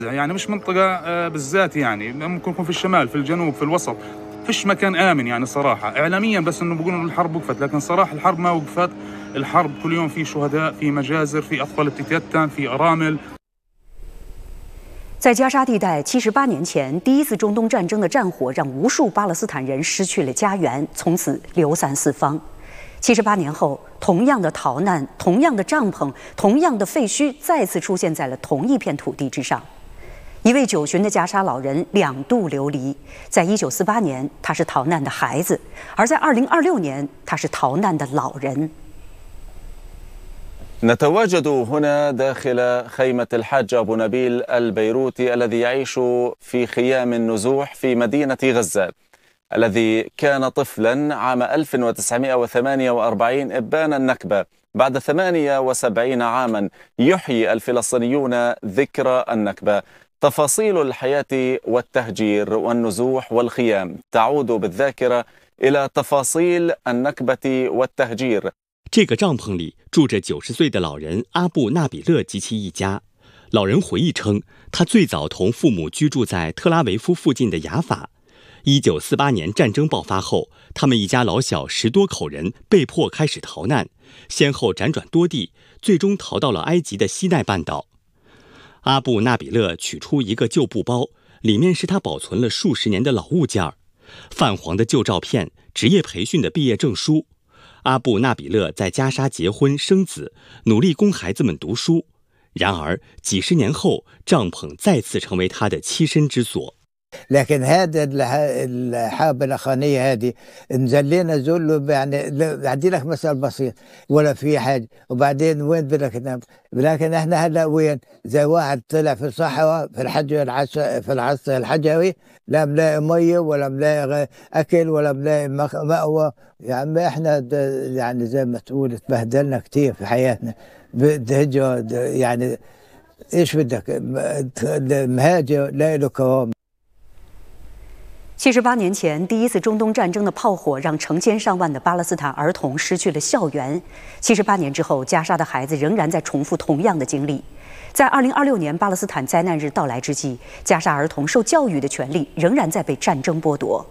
يعني مش منطقة بالذات، يعني ممكن يكون في الشمال، في الجنوب، في الوسط، فيش مكان آمن يعني صراحة. إعلاميا بس إنه بيقولوا الحرب وقفت، لكن صراحة الحرب ما وقفت. الحرب كل يوم في شهداء، في مجازر، في أطفال بتتيتم، في أرامل。 在加沙地带，78年前第一次中东战争的战火让无数巴勒斯坦人失去了家园，从此流散四方。78年后，同样的逃难、同样的帐篷、同样的废墟，再次出现在了同一片土地之上。一位9旬的加沙老人2度流离，在1948年他是逃难的孩子，而在2026年他是逃难的老人。 نتواجد هنا داخل خيمة الحاج أبو نبيل البيروتي الذي يعيش في خيام النزوح في مدينة غزة، الذي كان طفلا عام 1948 إبان النكبة. بعد 78 عاما يحيي الفلسطينيون ذكرى النكبة. تفاصيل الحياة والتهجير والنزوح والخيام تعود بالذاكرة إلى تفاصيل النكبة والتهجير。 这个帐篷里住着90岁的老人阿布纳比勒及其一家。老人回忆称，他最早同父母居住在特拉维夫附近的雅法。1948年战争爆发后，他们一家老小10多口人被迫开始逃难，先后辗转多地，最终逃到了埃及的西奈半岛。阿布纳比勒取出一个旧布包，里面是他保存了数十年的老物件，泛黄的旧照片、职业培训的毕业证书。阿布纳比勒在加沙结婚生子，努力供孩子们读书。然而几十年后，帐篷再次成为他的栖身之所。 لكن هذا الحرب الأخرانية هذه نزلنا ذل، يعني أدي لك مثل بسيط ولا في حاجة، وبعدين وين بدك تنام؟ لكن احنا هلا وين؟ زي واحد طلع في الصحراء في في العصر الحجري، لا ملاقي مية ولا ملاقي أكل ولا ملاقي مأوى. يعني احنا يعني زي ما تقول تبهدلنا كتير في حياتنا بالهجرة. يعني ايش بدك؟ المهاجر لا له كرامة。 78年前，第一次中东战争的炮火让成千上万的巴勒斯坦儿童失去了校园。78年之后，加沙的孩子仍然在重复同样的经历。在2026年巴勒斯坦灾难日到来之际，加沙儿童受教育的权利仍然在被战争剥夺。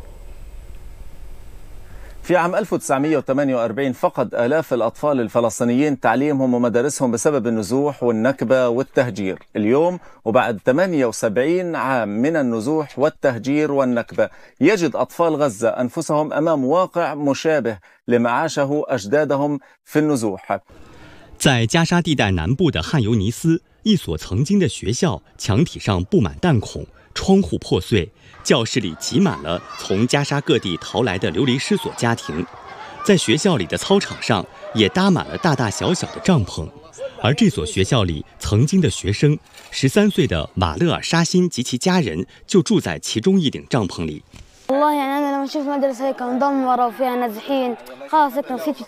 في عام 1948 فقد آلاف الأطفال الفلسطينيين تعليمهم ومدارسهم بسبب النزوح والنكبة والتهجير. اليوم وبعد 78 عام من النزوح والتهجير والنكبة، يجد أطفال غزة أنفسهم أمام واقع مشابه لما عاشه أجدادهم في النزوح。 在加沙地带南部的汉尤尼斯，一所曾经的学校墙体上布满弹孔，窗户破碎，教室里挤满了从加沙各地逃来的流离失所家庭。在学校里的操场上也搭满了大大小小的帐篷，而这所学校里曾经的学生13岁的马勒尔沙辛及其家人就住在其中一顶帐篷里。 والله يعني أنا لما أشوف مدرسة هيك مدمرة وفيها نازحين خلاص هيك نفسيتي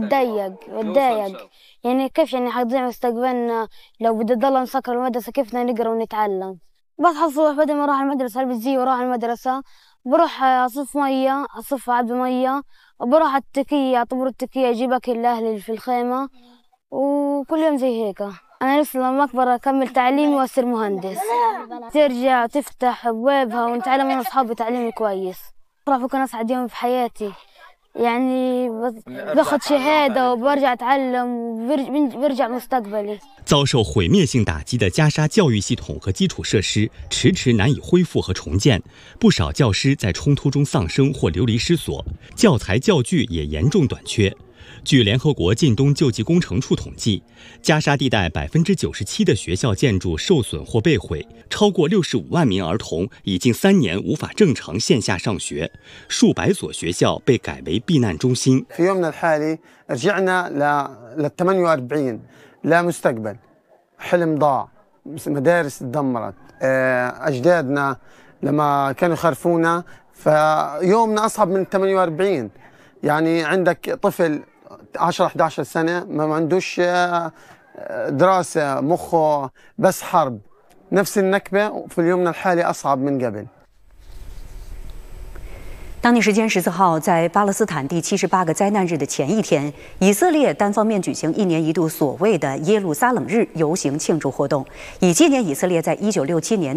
بتضايق. يعني كيف يعني حتضيع مستقبلنا لو بدي ضل نسكر المدرسة؟ كيف بدنا نقرا ونتعلم؟ بصحى الصبح بدل ما أروح المدرسة ألبس زي وأروح المدرسة، بروح أصف مية، أصف عبي مية، وبروح على التكية أعتبر التكية أجيب أكل لأهلي في الخيمة، وكل يوم زي هيك. أنا نفسي لما أكبر أكمل تعليمي وأصير مهندس، ترجع تفتح أبوابها ونتعلم من أصحابي تعليم كويس. راح أكون أسعد يوم في حياتي، يعني باخد شهادة وبرجع أتعلم وبرجع مستقبلي。 遭受毁灭性打击的加沙教育系统和基础设施迟迟难以恢复和重建，不少教师在冲突中丧生或流离失所，教材教具也严重短缺。据联合国近东救济工程处统计，加沙地带97%的学校建筑受损或被毁，超过65万名儿童已经3年无法正常线下上学，数百所学校被改为避难中心。 في يومنا الحالي رجعنا ل 48 لا مستقبل، حلم ضاع، مدارس تدمرت، أجدادنا لما كانوا يخرفونا فيومنا أصعب من 48. يعني عندك طفل 10-11 سنة ما عندوش دراسة، مخه بس حرب. نفس النكبة في اليومنا الحالي أصعب من قبل。 当地时间14号，在巴勒斯坦第78个灾难日的前一天，以色列单方面举行1年1度所谓的耶路撒冷日游行庆祝活动，以纪念以色列在1967年